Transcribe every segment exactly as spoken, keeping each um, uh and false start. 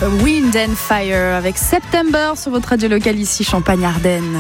Wind and Fire avec September sur votre radio locale ici Champagne-Ardenne.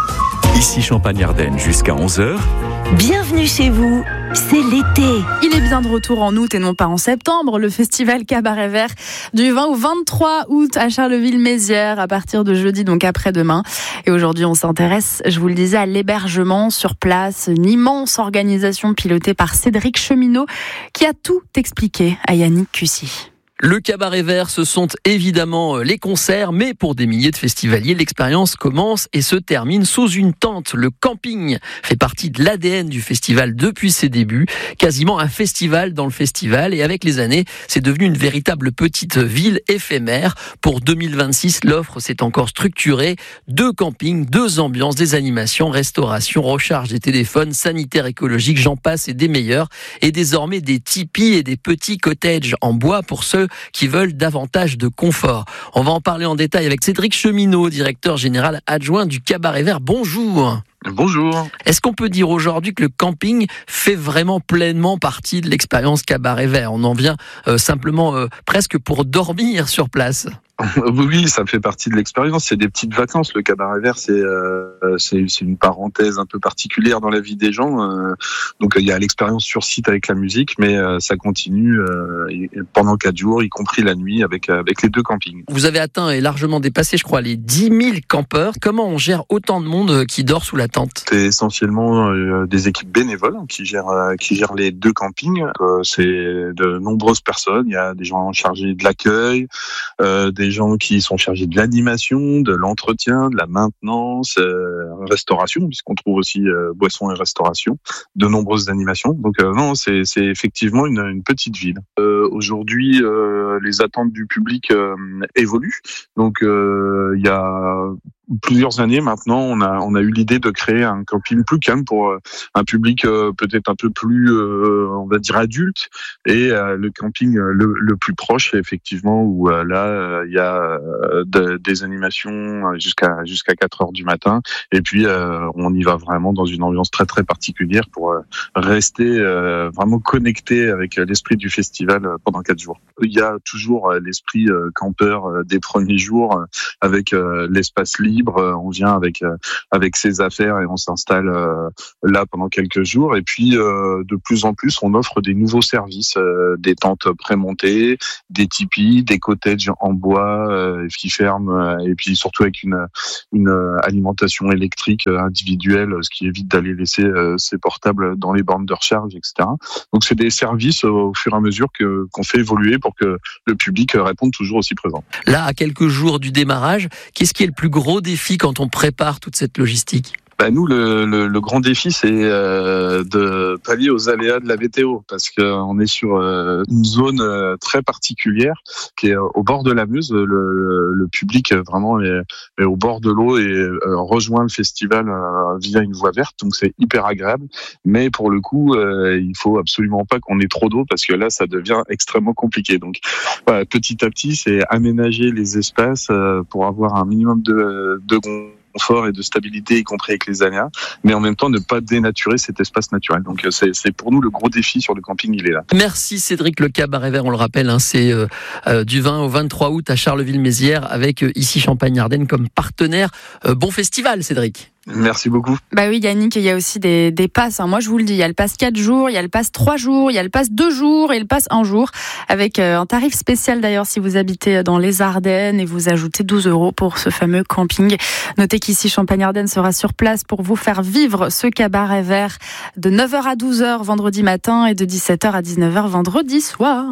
Ici Champagne-Ardenne jusqu'à onze heures. Bienvenue chez vous, c'est l'été. Il est bien de retour en août et non pas en septembre. Le festival Cabaret Vert du vingt au vingt-trois août à Charleville-Mézières à partir de jeudi, donc après-demain. Et aujourd'hui, on s'intéresse, je vous le disais, à l'hébergement sur place. Une immense organisation pilotée par Cédric Cheminot qui a tout expliqué à Yannick Cussy. Le Cabaret Vert, ce sont évidemment les concerts, mais pour des milliers de festivaliers, l'expérience commence et se termine sous une tente. Le camping fait partie de l'A D N du festival depuis ses débuts, quasiment un festival dans le festival. Et avec les années, c'est devenu une véritable petite ville éphémère. Pour deux mille vingt-six, l'offre s'est encore structurée. Deux campings, deux ambiances, des animations, restauration, recharge des téléphones, sanitaire, écologique, j'en passe et des meilleurs. Et désormais des tipis et des petits cottages en bois pour ceux qui veulent davantage de confort. On va en parler en détail avec Cédric Cheminot, directeur général adjoint du Cabaret Vert. Bonjour. Bonjour. Est-ce qu'on peut dire aujourd'hui que le camping fait vraiment pleinement partie de l'expérience Cabaret Vert ? On en vient euh, simplement euh, presque pour dormir sur place. Oui, ça fait partie de l'expérience. C'est des petites vacances. Le Cabaret Vert, c'est euh, c'est, c'est une parenthèse un peu particulière dans la vie des gens. Euh, donc il y a l'expérience sur site avec la musique, mais euh, ça continue euh, pendant quatre jours, y compris la nuit avec avec les deux campings. Vous avez atteint et largement dépassé, je crois, les dix mille campeurs. Comment on gère autant de monde qui dort sous la tente ? C'est essentiellement euh, des équipes bénévoles qui gèrent euh, qui gèrent les deux campings. Euh, c'est de nombreuses personnes. Il y a des gens chargés de l'accueil, euh, des gens qui sont chargés de l'animation, de l'entretien, de la maintenance, euh, restauration, puisqu'on trouve aussi euh, boissons et restauration, de nombreuses animations. Donc euh, non, c'est, c'est effectivement une, une petite ville. Euh, aujourd'hui, euh, les attentes du public euh, évoluent. Donc euh, il y a plusieurs années maintenant, on a on a eu l'idée de créer un camping plus calme pour euh, un public euh, peut-être un peu plus, euh, on va dire adulte, et euh, le camping euh, le, le plus proche, effectivement, où euh, là il euh, y a euh, de, des animations jusqu'à jusqu'à quatre heures du matin, et puis euh, on y va vraiment dans une ambiance très très particulière pour euh, rester euh, vraiment connecté avec l'esprit du festival pendant quatre jours. Il y a toujours euh, l'esprit euh, campeur euh, des premiers jours, euh, avec euh, l'espace libre. On vient avec euh, avec ses affaires et on s'installe euh, là pendant quelques jours. Et puis euh, de plus en plus, on offre des nouveaux services, euh, des tentes prémontées, des tipis, des cottages en bois euh, qui ferment, euh, et puis surtout avec une une alimentation électrique individuelle, ce qui évite d'aller laisser euh, ses portables dans les bornes de recharge, et cetera. Donc c'est des services euh, au fur et à mesure que qu'on fait évoluer pour que le public réponde toujours aussi présent. Là, à quelques jours du démarrage, qu'est-ce qui est le plus gros défi quand on prépare toute cette logistique ? Bah nous, le, le, le grand défi, c'est euh, de pallier aux aléas de la météo, parce qu'on est sur euh, une zone euh, très particulière qui est au bord de la Meuse. Le, le public vraiment est, est au bord de l'eau et euh, rejoint le festival euh, via une voie verte, donc c'est hyper agréable. Mais pour le coup, euh, il faut absolument pas qu'on ait trop d'eau, parce que là, ça devient extrêmement compliqué. Donc, voilà, petit à petit, c'est aménager les espaces euh, pour avoir un minimum de, de confort et de stabilité, y compris avec les aléas, mais en même temps ne pas dénaturer cet espace naturel. Donc c'est, c'est pour nous le gros défi sur le camping, il est là. Merci Cédric. Le Cabaret Vert, on le rappelle, hein, c'est euh, euh, du vingt au vingt-trois août à Charleville-Mézières avec euh, ici Champagne-Ardenne comme partenaire. Euh, bon festival Cédric. Merci beaucoup. Bah oui Yannick, il y a aussi des, des passes, hein. Moi je vous le dis, il y a le pass quatre jours, il y a le pass trois jours, il y a le pass deux jours et le pass un jour, avec euh, un tarif spécial d'ailleurs si vous habitez dans les Ardennes, et vous ajoutez douze euros pour ce fameux camping. Notez qu'ici Champagne-Ardenne sera sur place pour vous faire vivre ce Cabaret Vert de neuf heures à douze heures vendredi matin et de dix-sept heures à dix-neuf heures vendredi soir.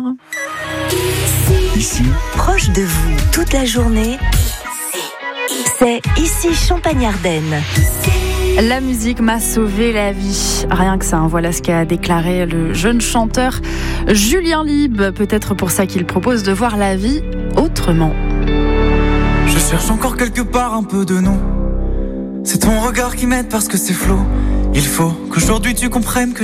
Ici, proche de vous toute la journée, c'est ici Champagne-Ardenne. La musique m'a sauvé la vie. Rien que ça, hein. Voilà ce qu'a déclaré le jeune chanteur Julien Lieb. Peut-être pour ça qu'il propose de voir la vie autrement. Je cherche encore quelque part un peu de nous. C'est ton regard qui m'aide parce que c'est flou. Il faut qu'aujourd'hui tu comprennes que